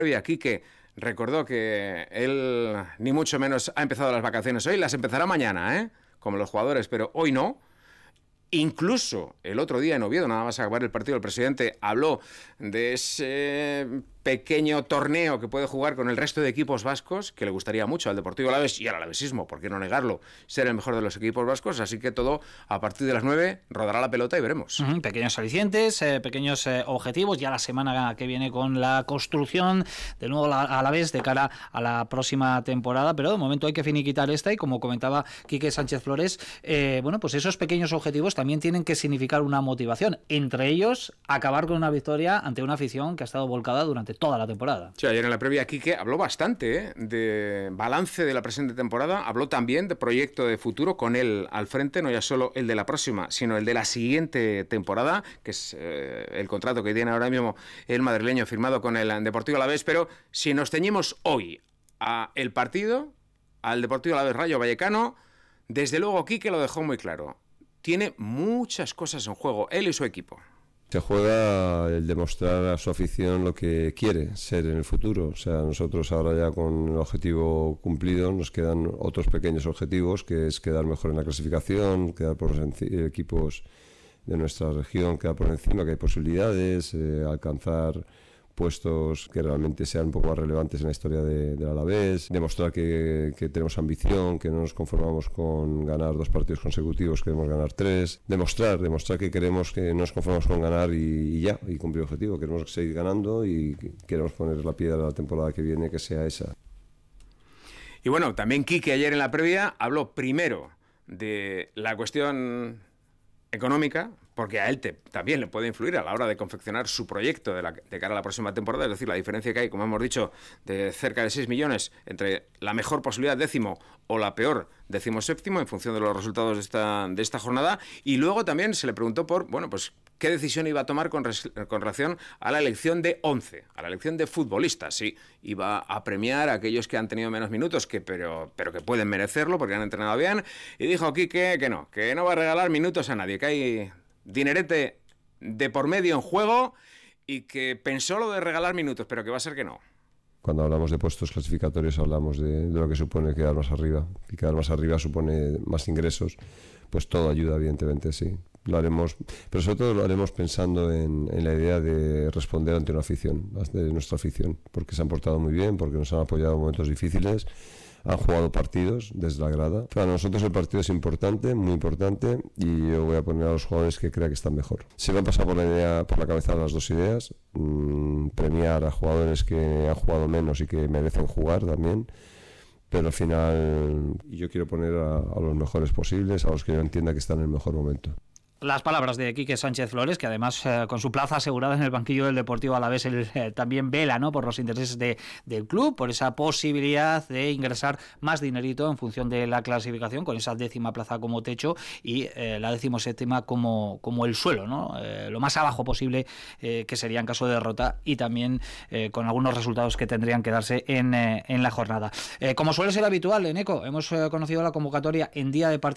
aquí que recordó que él ni mucho menos ha empezado las vacaciones hoy, las empezará mañana, como los jugadores, pero hoy no. Incluso el otro día en Oviedo, nada más acabar el partido, el presidente habló de ese pequeño torneo que puede jugar con el resto de equipos vascos, que le gustaría mucho al Deportivo Alavés y al alavesismo, por qué no negarlo, ser el mejor de los equipos vascos, así que todo a partir de las 9 rodará la pelota y veremos. Pequeños alicientes, pequeños objetivos, ya la semana que viene con la construcción del nuevo Alavés de cara a la próxima temporada, pero de momento hay que finiquitar esta y como comentaba Quique Sánchez Flores, pues esos pequeños objetivos también tienen que significar una motivación, entre ellos acabar con una victoria ante una afición que ha estado volcada durante toda la temporada. Sí, ayer en la previa Quique habló bastante de balance de la presente temporada, habló también de proyecto de futuro con él al frente, no ya solo el de la próxima, sino el de la siguiente temporada, que es el contrato que tiene ahora mismo el madrileño firmado con el Deportivo Alavés. Pero si nos ceñimos hoy a el partido, al Deportivo Alavés Rayo Vallecano, desde luego Quique lo dejó muy claro. Tiene muchas cosas en juego, él y su equipo. Se juega el demostrar a su afición lo que quiere ser en el futuro. O sea, nosotros ahora ya con el objetivo cumplido nos quedan otros pequeños objetivos, que es quedar mejor en la clasificación, quedar por los equipos de nuestra región, quedar por encima, que hay posibilidades, alcanzar puestos que realmente sean un poco más relevantes en la historia del Alavés, demostrar que tenemos ambición, que no nos conformamos con ganar 2 partidos consecutivos, queremos ganar 3, demostrar que queremos, que no nos conformamos con ganar y cumplir el objetivo, queremos seguir ganando y queremos poner la piedra a la temporada que viene, que sea esa. Y bueno, también Quique ayer en la previa habló primero de la cuestión económica, porque a él también le puede influir a la hora de confeccionar su proyecto de cara a la próxima temporada, es decir, la diferencia que hay, como hemos dicho, de cerca de 6 millones entre la mejor posibilidad 10º o la peor 17º, en función de los resultados de esta jornada. Y luego también se le preguntó por, qué decisión iba a tomar con relación a la elección de 11, a la elección de futbolistas. Sí, iba a premiar a aquellos que han tenido menos minutos, pero que pueden merecerlo porque han entrenado bien. Y dijo Quique que no va a regalar minutos a nadie, que hay dinerete de por medio en juego y que pensó lo de regalar minutos, pero que va a ser que no. Cuando hablamos de puestos clasificatorios hablamos de lo que supone quedar más arriba, y quedar más arriba supone más ingresos, pues todo ayuda, evidentemente, sí. Lo haremos, pero sobre todo lo haremos pensando en la idea de responder ante una afición, de nuestra afición, porque se han portado muy bien, porque nos han apoyado en momentos difíciles, han jugado partidos desde la grada. Para nosotros el partido es importante, muy importante, y yo voy a poner a los jugadores que crea que están mejor. Se me han pasado por la cabeza las dos ideas, premiar a jugadores que han jugado menos y que merecen jugar también, pero al final yo quiero poner a los mejores posibles, a los que yo entienda que están en el mejor momento. Las palabras de Quique Sánchez Flores, que además con su plaza asegurada en el banquillo del Deportivo Alavés, él también vela, ¿no?, por los intereses del club, por esa posibilidad de ingresar más dinerito en función de la clasificación, con esa 10ª plaza como techo y la 17ª como el suelo, ¿no? Lo más abajo posible que sería en caso de derrota, y también con algunos resultados que tendrían que darse en la jornada. Como suele ser habitual en ECO, hemos conocido la convocatoria en día de partido